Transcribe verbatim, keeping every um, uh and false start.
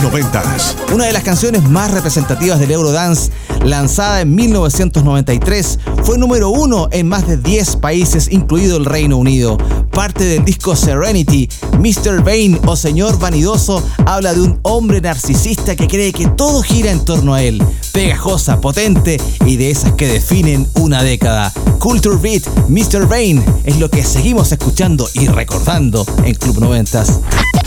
noventas. Una de las canciones más representativas del Eurodance, lanzada en mil novecientos noventa y tres, fue número uno en más de diez países, incluido el Reino Unido. Parte del disco Serenity, mister Vain o Señor Vanidoso habla de un hombre narcisista que cree que todo gira en torno a él. Pegajosa, potente y de esas que definen una década. Culture Beat, mister Vain es lo que seguimos escuchando y recordando en Club noventas.